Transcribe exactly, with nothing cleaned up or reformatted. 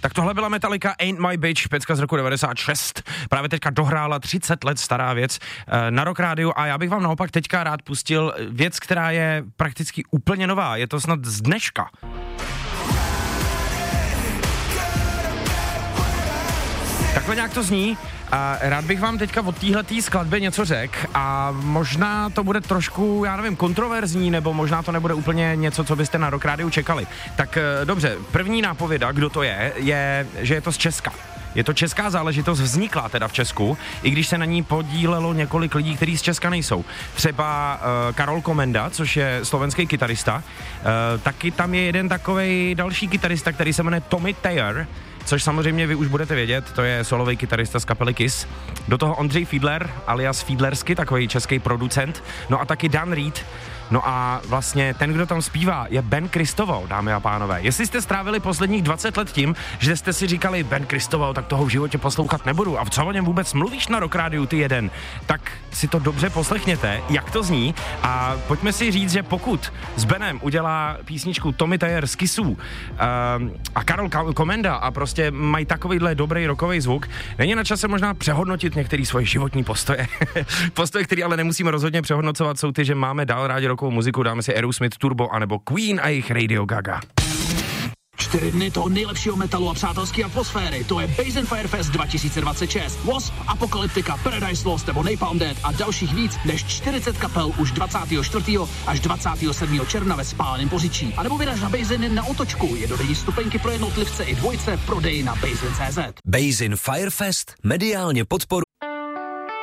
Tak tohle byla Metallica, Ain't My Bitch, pecka z roku devadesát šest. Právě teďka dohrála třicet let stará věc na Rock Rádiu a já bych vám naopak teďka rád pustil věc, která je prakticky úplně nová. Je to snad z dneška. Takhle nějak to zní a rád bych vám teďka od téhletý skladbě něco řekl a možná to bude trošku, já nevím, kontroverzní, nebo možná to nebude úplně něco, co byste na Rock Rádiu čekali. Tak dobře, první nápověda, kdo to je, je, že je to z Česka. Je to česká záležitost, vzniklá teda v Česku, i když se na ní podílelo několik lidí, kteří z Česka nejsou. Třeba uh, Karol Komenda, což je slovenský kytarista, uh, taky tam je jeden takovej další kytarista, který se jmenuje Tommy Thayer, což samozřejmě vy už budete vědět, to je solový kytarista z kapely Kiss. Do toho Ondřej Fiedler, alias Fiedlersky, takový český producent, no a taky Dan Reed. No a vlastně ten, kdo tam zpívá, je Ben Christoval, dámy a pánové. Jestli jste strávili posledních dvacet let tím, že jste si říkali Ben Christoval, tak toho v životě poslouchat nebudu a v co o něm vůbec mluvíš na Rock Rádiu ty jeden, tak si to dobře poslechněte, jak to zní a pojďme si říct, že pokud s Benem udělá písničku Tommy Thayer z Kissů uh, a Karol Komenda a prostě mají takovýhle dobrý rockový zvuk, není na čase možná přehodnotit některé svoje životní postoje. Postoje, které ale nemusíme rozhodně přehodnocovat, jsou ty, že máme dál rádi rockovou muziku, dáme si Aerosmith, Turbo anebo Queen a jejich Radio Gaga. Čtyři dny toho nejlepšího metalu a přátelské atmosféry, to je Basin Firefest dva tisíce dvacet šest. Wasp, Apocalyptica, Paradise Lost nebo Napalm Death a dalších víc než čtyřicet kapel už dvacátého čtvrtého až dvacátého sedmého června ve Spáleném Poříčí. A nebo vyraž na Basin na Otočku, je dodenní stupenky pro jednotlivce i dvojce, prodej na Basin tečka cé zet. Basin Firefest mediálně podporuje